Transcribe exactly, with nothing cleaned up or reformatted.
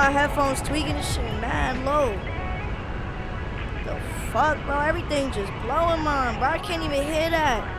my headphones tweaking and shit mad low. The fuck, bro? Everything just blowing mine, bro. I can't even hear that.